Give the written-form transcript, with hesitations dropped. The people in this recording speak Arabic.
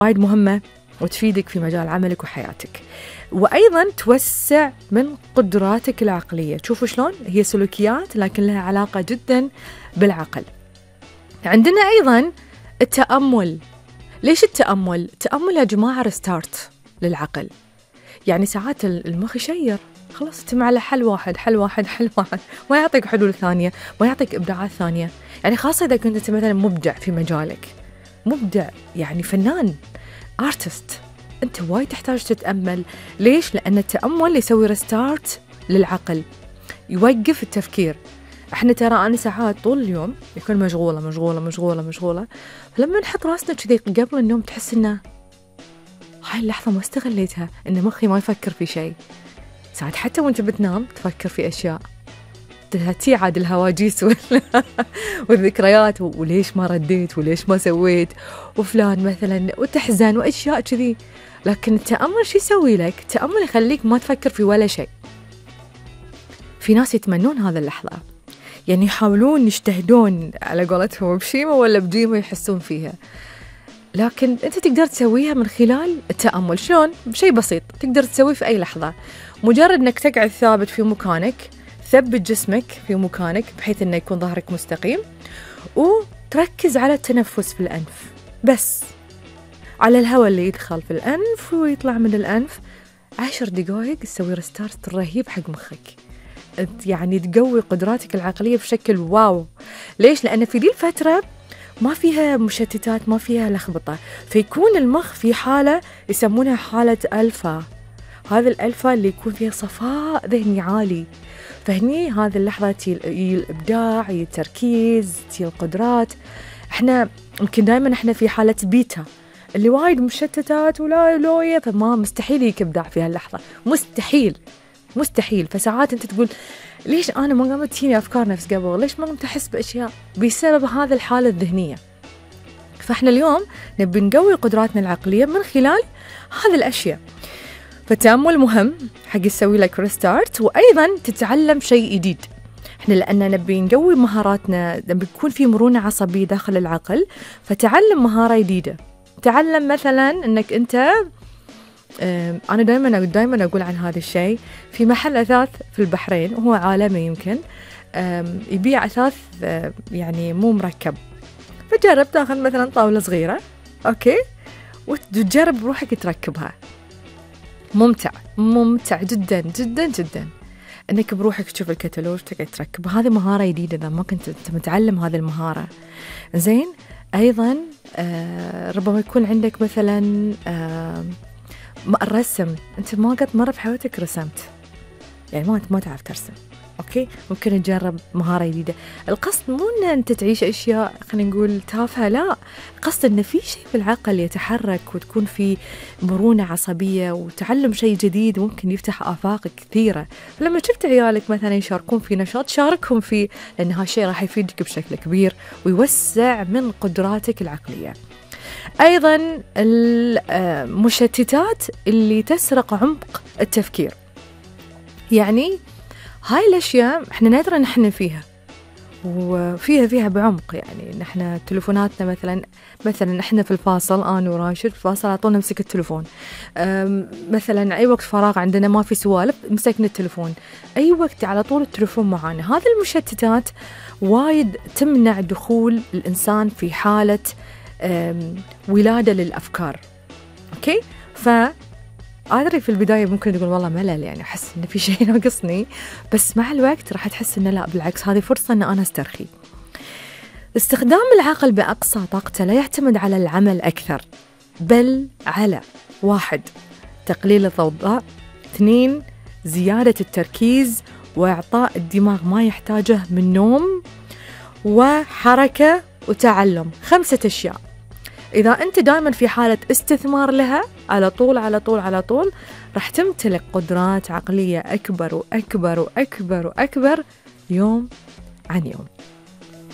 وايد مهمة وتفيدك في مجال عملك وحياتك، وأيضا توسع من قدراتك العقلية. تشوفوا شلون هي سلوكيات لكن لها علاقة جدا بالعقل. عندنا أيضا التأمل. ليش التأمل؟ التأمل يا جماعة ريستارت للعقل. يعني ساعات المخ يشير، خلاص تم على حل واحد ما يعطيك حلول ثانية، ما يعطيك إبداعات ثانية. يعني خاصة إذا كنت أنت مثلا مبدع في مجالك، مبدع يعني فنان، artist، أنت وايد تحتاج تتأمل. ليش؟ لأن التأمل يسوي ريستارت للعقل، يوقف التفكير. احنا ترى أنا ساعات طول اليوم يكون مشغولة، فلما نحط راسنا كذي قبل النوم تحس إنه هاي اللحظة ما استغليتها، إن مخي ما يفكر في شيء. ساعات حتى وانت بتنام تفكر في أشياء، تأتي عاد الهواجيس والذكريات، وليش ما رديت وليش ما سويت وفلان مثلا، وتحزن وأشياء كذي. لكن التأمل شو يسوي لك؟ التأمل يخليك ما تفكر في ولا شيء. في ناس يتمنون هذا اللحظة، يعني يحاولون يجتهدون على قولتهم بشيمة ولا بجيمة يحسون فيها، لكن أنت تقدر تسويها من خلال التأمل. شلون؟ بشيء بسيط تقدر تسويه في أي لحظة. مجرد أنك تقعد ثابت في مكانك، ثبت جسمك في مكانك بحيث أنه يكون ظهرك مستقيم، وتركز على التنفس في الأنف بس، على الهواء اللي يدخل في الأنف ويطلع من الأنف. 10 دقائق تسوي ريستارت رهيب حق مخك، يعني تقوي قدراتك العقلية بشكل واو. ليش؟ لأن في دي الفترة ما فيها مشتتات، ما فيها لخبطة، فيكون المخ في حالة يسمونها حالة ألفا. هذا الألفا اللي يكون فيها صفاء ذهني عالي، فهني هذه اللحظة تي الإبداع، تي التركيز، تي القدرات. احنا يمكن دائما احنا في حالة بيتا اللي وايد مشتتات ولا لوية، فما مستحيل يك إبداع في هاللحظة، مستحيل. فساعات انت تقول ليش أنا ما قامت تجيني أفكار نفس قبل، ليش ما قمت أحس بأشياء؟ بسبب هذا الحالة الذهنية. فإحنا اليوم نبي نقوي قدراتنا العقلية من خلال هذه الأشياء. فالتأمل مهم حق يسوي لك ريستارت، وأيضا تتعلم شيء جديد. إحنا لأننا نبي نقوي مهاراتنا، نبي يكون في مرونة عصبية داخل العقل، فتعلم مهارة جديدة. تعلم مثلا أنك أنت، أنا دائما أقول عن هذا الشيء، في محل أثاث في البحرين وهو عالمي يمكن، يبيع أثاث يعني مو مركب. فجرب تاخذ مثلا طاولة صغيرة، أوكي، وتجرب بروحك تركبها. ممتع جدا جدا جدا أنك بروحك تشوف الكتالوج تقعد تركب. هذه مهارة جديدة إذا ما كنت متعلم هذه المهارة. زين. أيضا ربما يكون عندك مثلا الرسم، أنت ما قد مرة في حياتك رسمت، يعني ما تعرف ترسم، أوكي، ممكن تجرب مهارة جديدة. القصد مو أن أنت تعيش أشياء خلينا نقول تافهة، لا، القصد أن في شيء في العقل يتحرك وتكون في مرونة عصبية وتعلم شيء جديد ممكن يفتح آفاق كثيرة. فلما شفت عيالك مثلا يشاركون في نشاط، شاركهم فيه، لأن هالشيء راح يفيدك بشكل كبير ويوسع من قدراتك العقلية. أيضا المشتتات اللي تسرق عمق التفكير، يعني هاي الأشياء إحنا ندري نحن فيها وفيها بعمق. يعني نحن تلفوناتنا مثلا إحنا في الفاصل، أنا وراشد في الفاصل على طول نمسك التلفون. مثلا أي وقت فراغ عندنا ما في سوالف مسكنا التلفون، أي وقت على طول التلفون معانا. هذه المشتتات وايد تمنع دخول الإنسان في حالة ولادة للأفكار. أوكي، أدري في البداية ممكن تقول والله ملل، يعني أحس إن في شيء ناقصني، بس مع الوقت راح تحس إنه لا، بالعكس هذه فرصة إن أنا أسترخي. استخدام العقل بأقصى طاقته لا يعتمد على العمل أكثر، بل على 1 تقليل الضوضاء، 2 زيادة التركيز وإعطاء الدماغ ما يحتاجه من نوم وحركة وتعلم. 5 أشياء إذا أنت دائما في حالة استثمار لها على طول راح تمتلك قدرات عقلية أكبر وأكبر وأكبر وأكبر يوم عن يوم.